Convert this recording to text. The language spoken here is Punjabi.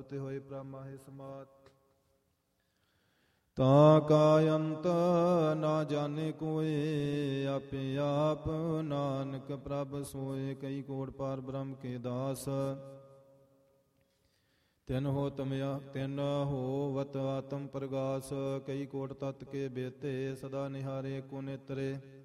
ਤੇ ਹੋਏ ਪ੍ਰਮਾਹਿ ਸਮਾਤ। ਤਾਂ ਕਾ ਅੰਤ ਨਾ ਜਾਣੇ ਕੋਏ, ਆਪੇ ਆਪ ਨਾਨਕ ਪ੍ਰਭ ਸੋਏ। ਕਈ ਕੋਟ ਪਾਰ ਬ੍ਰਹਮ ਕੇ ਦਾਸ, ਤਿਨ ਹੋਵਤ ਆਤਮ ਪ੍ਰਗਾਸ। ਕਈ ਕੋਟ ਤਤ ਕੇ ਬੇਤੇ, ਸਦਾ ਨਿਹਾਰੇ ਕੋ ਨੇਤਰੇ।